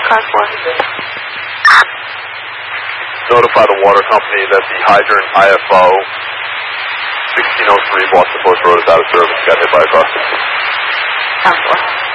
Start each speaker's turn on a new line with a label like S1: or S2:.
S1: Car 4.
S2: Notify the water company that the hydrant IFO 1603 Boston Post Road is out of service. Got hit by a car.
S1: Car 4.